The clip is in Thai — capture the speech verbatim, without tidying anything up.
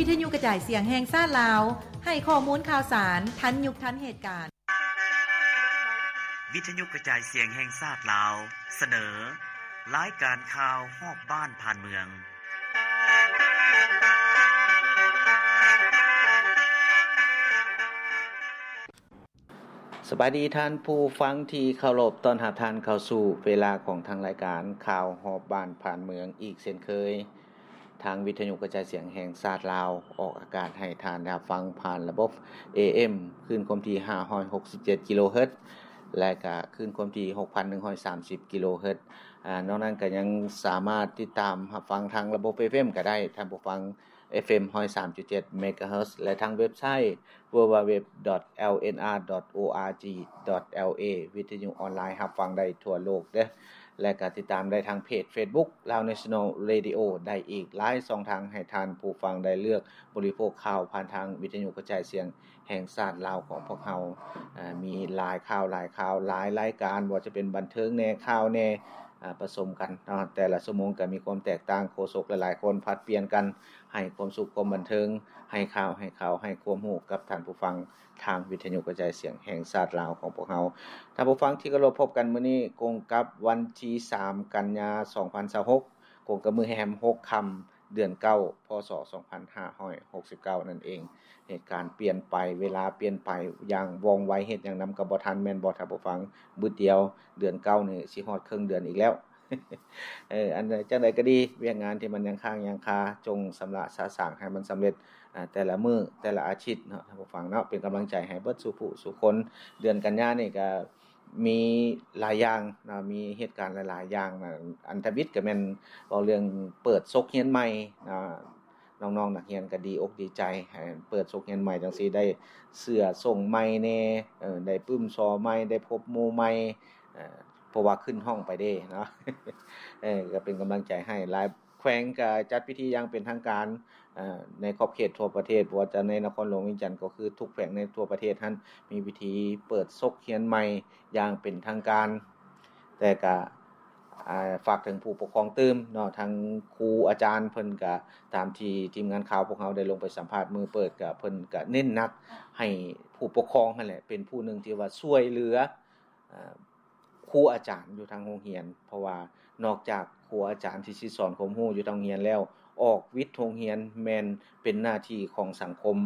ทยุกระจายเสียงแห่งชาติลาวให้ข้อมูลข่าวสารทันยุคทันเหตุการณ์วิทยุกระจายเสียงแห่งชาติลาวเสนอรายการข่าวฮอบบ้านผ่านเมืองสวัสดีท่านผู้ฟังที่เคารพต้อนรับท่านเข้าสู่เวลาของทางรายการข่าวฮอบบ้านผ่านเมืองอีกเช่นเคยทางวิทยุกระจายเสียงแห่งชาติลาวออกอากาศให้ท่านรับฟังผ่านระบบ เอ เอ็ม คลื่นความถี่ห้าร้อยหกสิบเจ็ดกิโลเฮิรตซ์และก็คลื่นความถี่ หกพันหนึ่งร้อยสามสิบกิโลเฮิรตซ์อ่านอกนั้นก็ยังสามารถติดตามรับฟังทางระบบ เอฟ เอ็ม ก็ได้ท่านผู้ฟัง เอฟ เอ็ม หนึ่งร้อยสามจุดเจ็ด เมกะเฮิรตซ์ และทางเว็บไซต์ ดับเบิลยู ดับเบิลยู ดับเบิลยู ดอท แอล เอ็น อาร์ ดอท โอ อาร์ จี ดอท แอล เอ วิทยุออนไลน์รับฟังได้ทั่วโลกเด้อและก็ติดตามได้ทางเพจ Facebook Lao National Radio ได้อีกหลายช่องทางให้ท่านผู้ฟังได้เลือกบริโภคข่าวผ่านทางวิทยุกระจายเสียงแห่งชาติลาวของพวกเราอ่ามีหลายข่าวหลายข่าวหลายรายการบ่ว่าจะเป็นบันเทิงแน่ข่าวแน่อ่าผสมกันเนาะแต่ละชั่วโมงก็มีความแตกต่างโฆษกหลายๆคนผลัดเปลี่ยนกันให้ความสุขความบันเทิงให้ข่าวให้ข่าวให้ความรู้กับท่านผู้ฟังทางวิทยุกระจายเสียงแห่งชาติลาวของพวกเราท่านผู้ฟังที่เคารพพบกันมื้อนี้ตรงกับวันที่สามกันยายนสองพันยี่สิบหกตรงกับมื้อแฮมหกค่ำเดือนเก้าพศสองพันห้าร้อยหกสิบเก้านั่นเองเหตุการณ์เปลี่ยนไปเวลาเปลี่ยนไปอย่างว่องไวเฮ็ดหยังนำก็บ่ทันแม่นบ่ท่านผู้ฟังบึดเดียวเดือนเก้านี่สิฮอดครึ่งเดือนอีกแล้ว เอออันจังได๋ก็ดีเวียกงานที่มันยังค้างยังคาจงสำระสะสางให้มันสำเร็จอ่าแต่ละมื้อแต่ละอาทิตย์เนาะท่านผู้ฟังเนาะเป็นกำลังใจให้เบิดสู่ผู้สู่คนเดือนกันยายนนี่ก็มีหลายอย่างเนาะมีเหตุการณ์หลายๆอย่างนะอันทวิตก็แม่นเว้าเรื่องเปิดซกเรียนใหม่อ่าน้องๆนักเรียนก็ดีอกดีใจให้เปิดซกเรียนใหม่จังซี่ได้เสื้อส่งใหม่แน่เออได้ปึ้มซอใหม่ได้พบหมู่ใหม่เอ่อเพราะว่าขึ้นห้องไปเด้เนาะ เออก็เป็นกำลังใจให้หลายแขวงก็จัดพิธีอย่างเป็นทางการเอ่อในขอบเขตทั่วประเทศบ่ว่าจะในนครหลวงเวียงจันทน์ก็คือทุกแขวงในทั่วประเทศนั้นมีพิธีเปิดซกเรียนใหม่อย่างเป็นทางการแต่ก็อ่าฝากถึงผู้ปกครองตื่มเนาะทางครูอาจารย์เพิ่นก็ตามที่ทีมงานข่าวพวกเราได้ลงไปสัมภาษณ์มื้อเปิดก็เพิ่นก็เน้นหนักให้ผู้ปกครองนั่นแหละเป็นผู้หนึ่งที่ว่าช่วยเหลืออ่าครูอาจารย์อยู่ทางโรงเรียนเพราะว่านอกจากครูอาจารย์ที่สิสอนความรู้อยู่ทางโรงเรียนแล้วออกวิทย์โรงเรียนแม่นเป็นหน้าที่ของสังคม